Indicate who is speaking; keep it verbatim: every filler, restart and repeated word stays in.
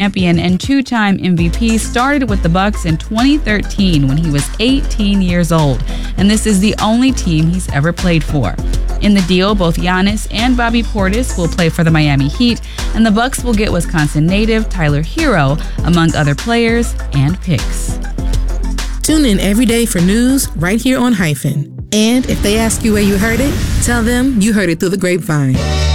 Speaker 1: champion and two-time M V P, started with the Bucks in twenty thirteen when he was eighteen years old, and this is the only team he's ever played for. In the deal, both Giannis and Bobby Portis will play for the Miami Heat, and the Bucks will get Wisconsin native Tyler Hero, among other players and picks.
Speaker 2: Tune in every day for news right here on Hyphen. And if they ask you where you heard it, tell them you heard it through the grapevine.